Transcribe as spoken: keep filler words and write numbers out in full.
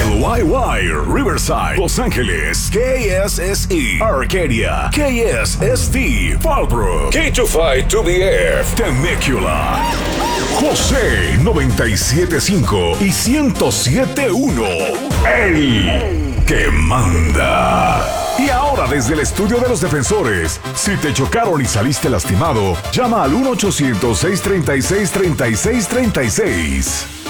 El Y Y, Riverside, Los Ángeles, K S S E, Arcadia, K S S T, Fallbrook, K veinticinco two B F, Temecula, José noventa y siete punto cinco y ciento siete punto uno. El que manda. Y ahora desde el estudio de los defensores, si te chocaron y saliste lastimado, llama al uno ochocientos, seiscientos treinta y seis, treinta y seis treinta y seis.